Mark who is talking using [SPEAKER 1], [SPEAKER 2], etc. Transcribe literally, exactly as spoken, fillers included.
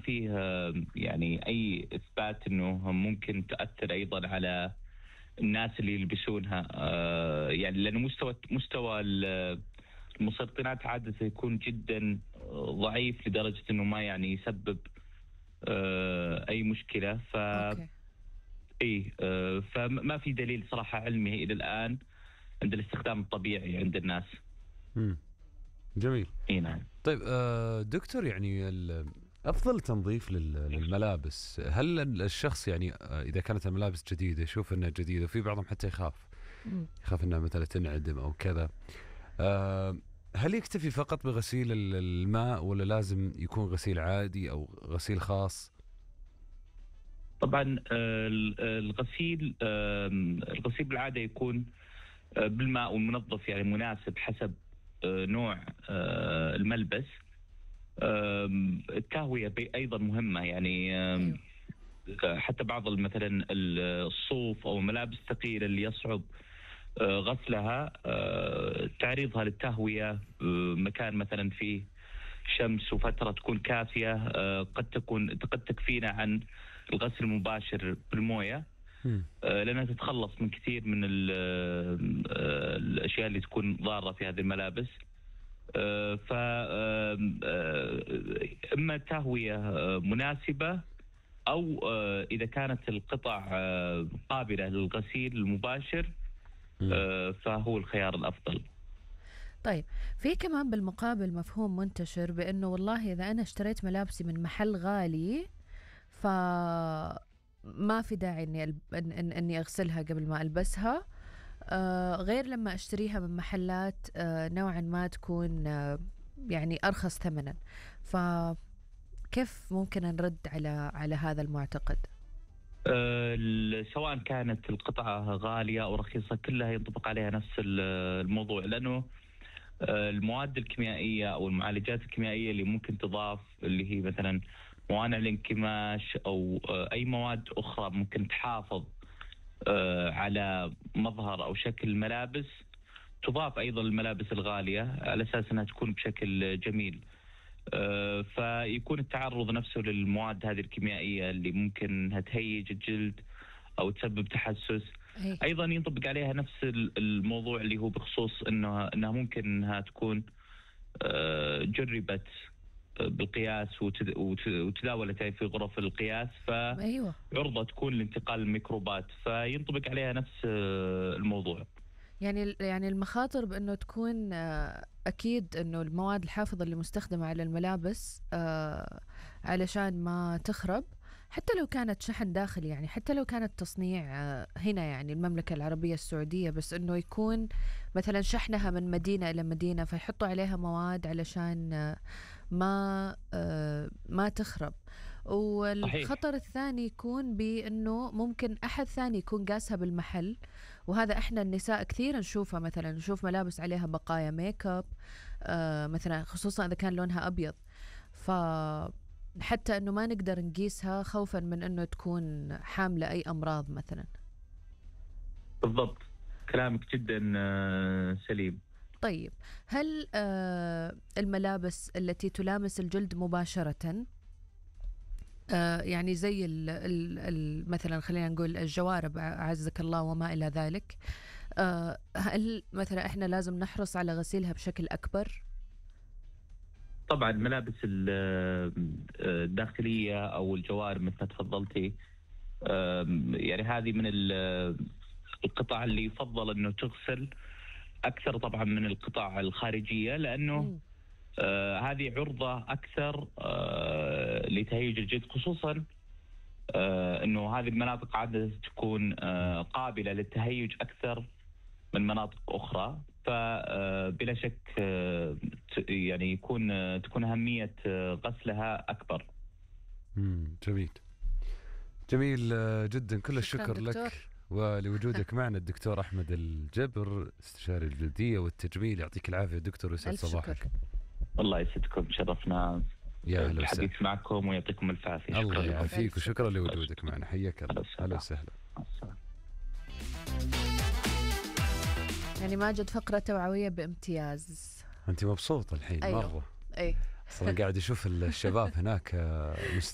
[SPEAKER 1] فيه يعني أي إثبات أنه ممكن تؤثر أيضا على الناس اللي يلبسونها. يعني لأنه مستوى مستوى المسرطنات عادة يكون جدا ضعيف لدرجة أنه ما يعني يسبب أي مشكلة. ف
[SPEAKER 2] أوكي.
[SPEAKER 1] إيه فما في دليل صراحة علمي إلى الآن عند الاستخدام الطبيعي عند الناس.
[SPEAKER 3] مم. جميل.
[SPEAKER 1] إيه نعم.
[SPEAKER 3] طيب دكتور، يعني أفضل تنظيف للملابس، هل الشخص يعني إذا كانت الملابس جديدة يشوف أنها جديدة، وفي بعضهم حتى يخاف يخاف أنها مثلا تنعدم أو كذا، هل يكتفي فقط بغسيل الماء ولا لازم يكون غسيل عادي أو غسيل خاص؟
[SPEAKER 1] طبعا الغسيل الغسيل بالعادة يكون بالماء والمنظف يعني مناسب حسب نوع الملبس. التهوية أيضا مهمة، يعني حتى بعض مثلا الصوف أو الملابس الثقيلة اللي يصعب غسلها تعريضها للتهوية مكان مثلا فيه شمس وفترة تكون كافية قد تكون قد تكفينا عن الغسل المباشر بالموية، لأنها تتخلص من كثير من الأشياء اللي تكون ضارة في هذه الملابس. ف إما تهوية مناسبة أو إذا كانت القطع قابلة للغسيل المباشر فهو الخيار الأفضل.
[SPEAKER 2] طيب، في كمان بالمقابل مفهوم منتشر بأنه والله إذا أنا اشتريت ملابسي من محل غالي فما في داعي إني ألب... إن... إن... إني أغسلها قبل ما ألبسها، آه غير لما أشتريها من محلات آه نوعا ما تكون آه يعني أرخص ثمنا. فكيف ممكن نرد على على هذا المعتقد؟
[SPEAKER 1] أه سواء كانت القطعة غالية أو رخيصة كلها ينطبق عليها نفس الموضوع، لأنه المواد الكيميائية أو المعالجات الكيميائية اللي ممكن تضاف اللي هي مثلا موانع الانكماش أو أي مواد أخرى ممكن تحافظ على مظهر أو شكل الملابس تضاف أيضا الملابس الغالية على أساس أنها تكون بشكل جميل. فيكون التعرض نفسه للمواد هذه الكيميائية اللي ممكن أنها تهيج الجلد أو تسبب تحسس أيضا ينطبق عليها نفس الموضوع اللي هو بخصوص أنها, إنها ممكن أنها تكون جربت بالقياس وتداولت في غرف القياس فعرضة تكون لانتقال الميكروبات، فينطبق عليها نفس الموضوع.
[SPEAKER 2] يعني يعني المخاطر بأنه تكون أكيد أنه المواد الحافظة اللي مستخدمة على الملابس علشان ما تخرب، حتى لو كانت شحن داخلي، يعني حتى لو كانت تصنيع هنا يعني المملكة العربية السعودية، بس أنه يكون مثلا شحنها من مدينة إلى مدينة فيحطوا عليها مواد علشان ما ما تخرب. والخطر الثاني يكون بأنه ممكن أحد ثاني يكون قاسها بالمحل، وهذا إحنا النساء كثير نشوفها، مثلا نشوف ملابس عليها بقايا ميك اب مثلا، خصوصا إذا كان لونها أبيض، فحتى أنه ما نقدر نقيسها خوفا من أنه تكون حاملة أي أمراض مثلا.
[SPEAKER 1] بالضبط، كلامك جدا سليم.
[SPEAKER 2] طيب، هل الملابس التي تلامس الجلد مباشرة آه يعني زي ال ال ال مثلا خلينا نقول الجوارب أعزك الله وما إلى ذلك، آه هل مثلا إحنا لازم نحرص على غسيلها بشكل أكبر؟
[SPEAKER 1] طبعا الملابس الداخلية أو الجوارب مثل ما تفضلتي آه يعني هذه من القطع اللي يفضل أنه تغسل أكثر طبعا من القطع الخارجية، لأنه م. آه هذه عرضة أكثر آه لتهيج الجلد، خصوصا آه أنه هذه المناطق عادة تكون آه قابلة للتهيج أكثر من مناطق أخرى، فبلا شك آه يعني يكون آه تكون أهمية آه غسلها أكبر.
[SPEAKER 3] مم. جميل جميل جدا، كل الشكر لك ولوجودك معنا الدكتور أحمد الجبر، استشاري الجلدية والتجميل. يعطيك العافية دكتور، ويسعد صباحك.
[SPEAKER 1] الله يسعدكم، شرفنا
[SPEAKER 3] يا
[SPEAKER 1] الحديث معكم ويعطيكم الف عافية.
[SPEAKER 3] الله يعافيك وشكرا لوجودك معنا، حياك الله. أهلا وسهلا.
[SPEAKER 2] يعني ماجد فقرة توعوية بامتياز.
[SPEAKER 3] أنت مبسوطة الحين؟
[SPEAKER 2] أيوه.
[SPEAKER 3] مرة
[SPEAKER 2] أي
[SPEAKER 3] أصلا قاعد يشوف الشباب هناك